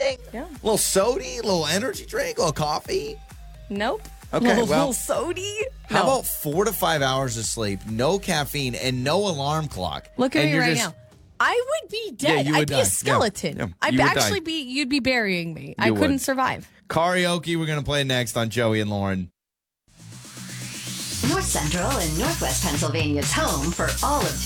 anything? Yeah. A little soda, a little energy drink, a little coffee? Nope. Okay, little, well, little sody. How No. about 4 to 5 hours of sleep, no caffeine, and no alarm clock? Look at And me you're right just- now. I would be dead. you I'd would be die. a skeleton. Yeah, I'd you would actually die. you'd be burying me. I You couldn't would. survive. Karaoke, we're going to play next on Joey and Lauren. North Central and Northwest Pennsylvania's home for all of